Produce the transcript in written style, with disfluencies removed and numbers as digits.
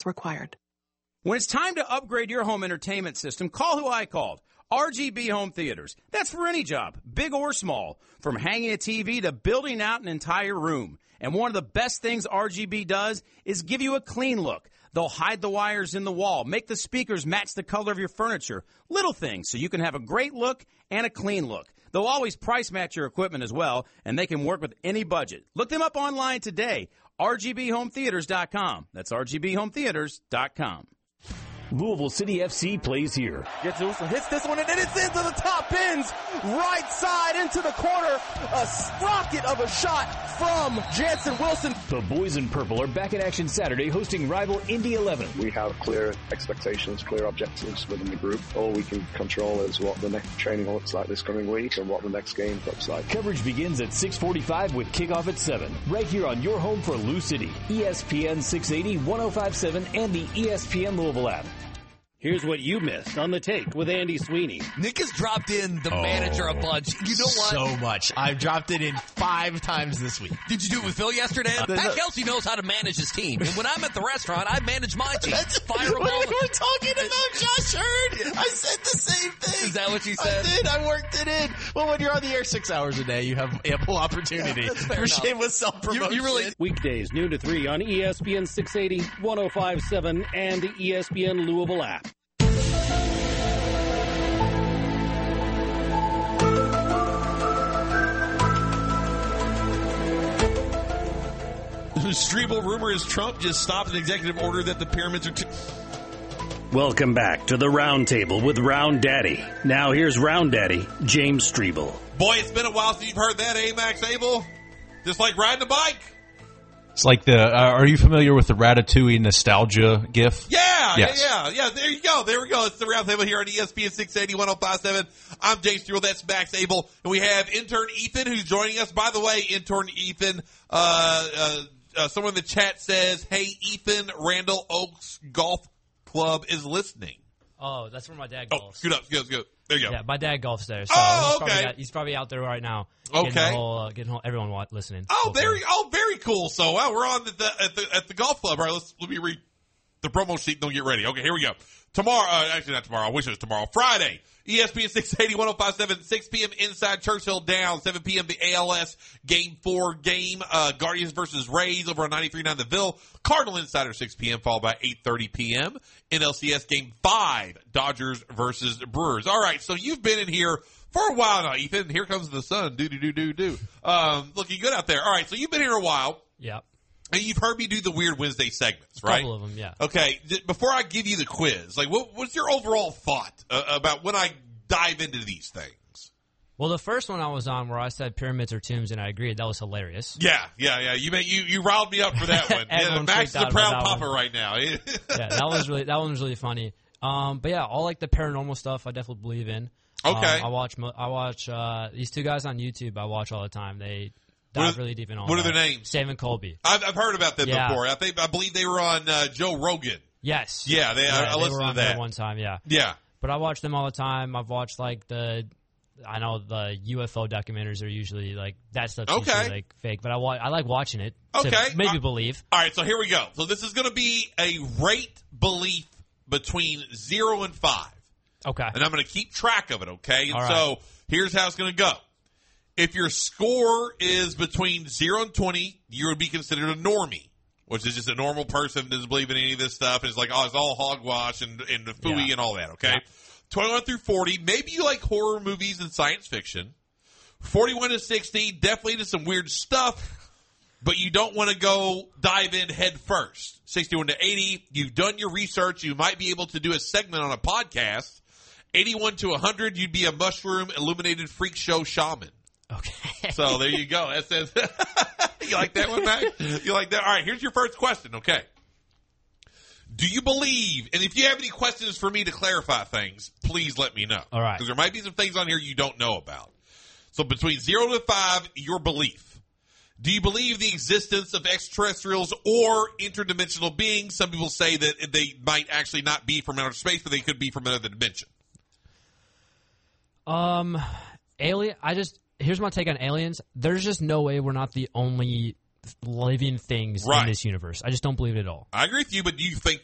required. When it's time to upgrade your home entertainment system, call who I called. RGB Home Theaters. That's for any job, big or small, from hanging a TV to building out an entire room. And one of the best things RGB does is give you a clean look. They'll hide the wires in the wall, make the speakers match the color of your furniture. Little things so you can have a great look and a clean look. They'll always price match your equipment as well, and they can work with any budget. Look them up online today, rgbhometheaters.com. That's rgbhometheaters.com. Louisville City FC plays here. Gets Wilson, hits this one, and then it's into the top pins, right side into the corner. A rocket of a shot from Jansen Wilson. The boys in purple are back in action Saturday, hosting rival Indy 11. We have clear expectations, clear objectives within the group. All we can control is what the next training looks like this coming week and what the next game looks like. Coverage begins at 6:45 with kickoff at 7. Right here on your home for Lou City. ESPN 680, 1057, and the ESPN Louisville app. Here's what you missed on The Take with Andy Sweeney. Nick has dropped in the manager a bunch. You know what? So much. I've dropped it in 5 times this week. Did you do it with Phil yesterday? Pat Kelsey knows how to manage his team. And when I'm at the restaurant, I manage my team. Fire them all. We were talking about Josh Hurd. I said the same thing. Is that what you said? I did. I worked it in. Well, when you're on the air 6 hours a day, you have ample opportunity for shameless self-promotion. You really... Weekdays, noon to 3 on ESPN 680, 1057, and the ESPN Louisville app. Strebel rumor is Trump just stopped an executive order that the pyramids are Welcome back to the Round Table with Round Daddy. Now here's Round Daddy, James Strebel. Boy, it's been a while since you've heard that, Max Abel? Just like riding a bike. It's like the, are you familiar with the Ratatouille nostalgia gif? Yeah, yes. yeah. There you go. There we go. It's the Round Table here on ESPN 680, 1057. I'm James Strebel. That's Max Abel. And we have intern Ethan who's joining us. By the way, intern Ethan, someone in the chat says, hey, Ethan, Randall Oaks Golf Club is listening. Oh, that's where my dad golfs. Oh, scoot up. There you go. Yeah, my dad golfs there. So okay. He's probably out there right now. Okay. Getting everyone listening. Oh, very cool. So we're on at the golf club. All right, let me read the promo sheet and then get ready. Okay, here we go. Tomorrow, actually not tomorrow. I wish it was tomorrow. Friday, ESPN 680, 1057, 6 p.m. inside Churchill Downs, 7 p.m. the ALS Game 4 game, Guardians versus Rays over on 93.9 The Ville. Cardinal Insider, 6 p.m., followed by 8:30 p.m. NLCS Game 5, Dodgers versus Brewers. All right, so you've been in here for a while now, Ethan. Here comes the sun. Do. Looking good out there. All right, so you've been here a while. Yeah. And you've heard me do the Weird Wednesday segments, right? A couple of them, yeah. Okay, before I give you the quiz, like, what's your overall thought about when I dive into these things? Well, the first one I was on where I said pyramids or tombs, and I agreed, that was hilarious. Yeah. You riled me up for that one. Yeah, Max is a proud papa right now. Yeah, that one was really funny. But yeah, all like the paranormal stuff, I definitely believe in. Okay. I watch these two guys on YouTube. I watch all the time. They dive really deep in all. What are their names? Sam and Colby. I've heard about them before. I believe they were on Joe Rogan. Yes. Yeah, I listened were on to that there one time. Yeah. Yeah. But I watch them all the time. I've watched the UFO documentaries are usually like that stuff's usually like fake. But I like watching it. Okay. To maybe believe. All right. So here we go. So this is going to be a rate belief between 0 and 5. Okay. And I'm going to keep track of it. Okay. And all so right. Here's how it's going to go. If your score is between 0 and 20, you would be considered a normie, which is just a normal person who doesn't believe in any of this stuff. And it's like, it's all hogwash and the phooey and all that, okay? Yeah. 21 through 40, maybe you like horror movies and science fiction. 41 to 60, definitely into some weird stuff, but you don't want to go dive in head first. 61 to 80, you've done your research. You might be able to do a segment on a podcast. 81 to 100, you'd be a mushroom illuminated freak show shaman. Okay. So there you go. That says, you like that one, Max? You like that? All right, here's your first question, okay? Do you believe, and if you have any questions for me to clarify things, please let me know. All right. Because there might be some things on here you don't know about. So between 0 to 5, your belief. Do you believe the existence of extraterrestrials or interdimensional beings? Some people say that they might actually not be from outer space, but they could be from another dimension. Here's my take on aliens. There's just no way we're not the only living things in this universe. I just don't believe it at all. I agree with you, but do you think